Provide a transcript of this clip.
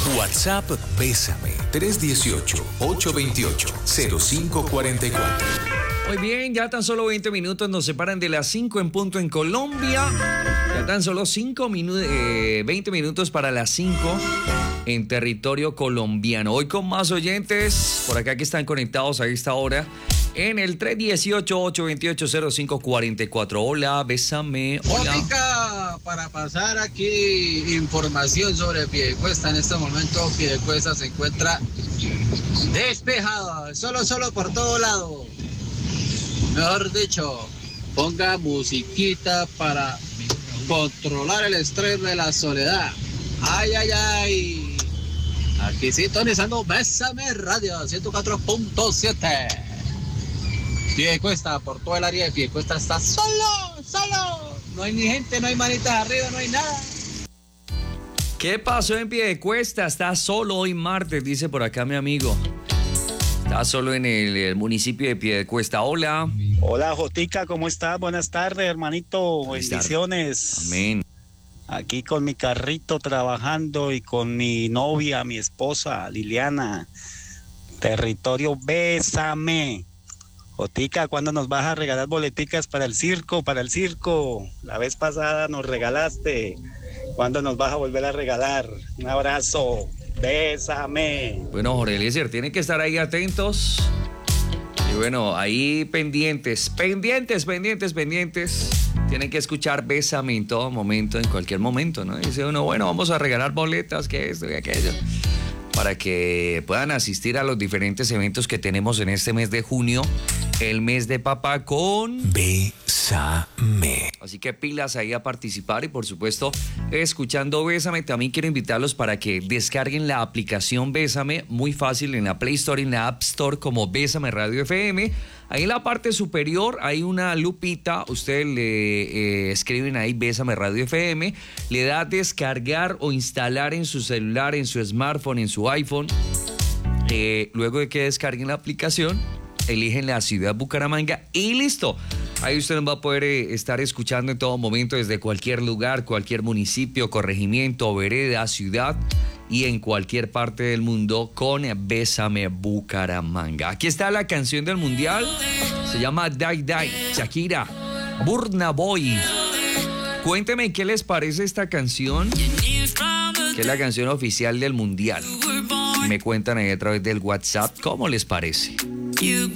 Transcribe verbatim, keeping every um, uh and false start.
WhatsApp Bésame tres uno ocho, ocho dos ocho, cero cinco cuatro cuatro. Muy bien, ya tan solo veinte minutos nos separan de las cinco en punto en Colombia. Ya tan solo cinco minutos, eh, veinte minutos para las cinco en territorio colombiano. Hoy con más oyentes por acá que están conectados a esta hora en el tres uno ocho, ocho dos ocho, cero cinco cuatro cuatro. Hola, Bésame. Hola. Mónica, para pasar aquí información sobre Piedecuesta. En este momento Piedecuesta se encuentra despejado, solo, solo por todo lado. Mejor dicho, ponga musiquita para controlar el estrés de la soledad. Ay, ay, ay. Aquí sintonizando Bésame Radio ciento cuatro punto siete. Piedecuesta, por todo el área de Piedecuesta está solo, solo. No hay ni gente, no hay manitas arriba, no hay nada. ¿Qué pasó en Piedecuesta? Está solo hoy martes, dice por acá mi amigo. Está solo en el, el municipio de Piedecuesta. Hola. Hola, Jotica, ¿cómo estás? Buenas tardes, hermanito. Buenas Bendiciones. tardes. Amén. Aquí con mi carrito trabajando y con mi novia, mi esposa, Liliana. Territorio Bésame. Jotica, ¿cuándo nos vas a regalar boleticas para el circo? Para el circo. La vez pasada nos regalaste. ¿Cuándo nos vas a volver a regalar? Un abrazo. Bésame. Bueno, Jorge Eliezer, tienen que estar ahí atentos. Y bueno, ahí pendientes, pendientes, pendientes, pendientes. Tienen que escuchar Bésame en todo momento, en cualquier momento, ¿no? Dice uno, bueno, vamos a regalar boletas, que esto y aquello, para que puedan asistir a los diferentes eventos que tenemos en este mes de junio, el mes de papá con Bésame. Así que pilas ahí a participar y por supuesto escuchando Bésame. También quiero invitarlos para que descarguen la aplicación Bésame, muy fácil, en la Play Store y en la App Store como Bésame Radio F M. Ahí en la parte superior hay una lupita, ustedes le eh, escriben ahí Bésame Radio F M, le da a descargar o instalar en su celular, en su smartphone, en su iPhone. Eh, luego de que descarguen la aplicación, eligen la ciudad Bucaramanga y listo. Ahí usted nos va a poder eh, estar escuchando en todo momento desde cualquier lugar, cualquier municipio, corregimiento, vereda, ciudad y en cualquier parte del mundo con Bésame Bucaramanga. Aquí está la canción del mundial, se llama Dai Dai, Shakira, Burna Boy. Cuénteme qué les parece esta canción, que es la canción oficial del mundial. Me cuentan ahí a través del WhatsApp cómo les parece. You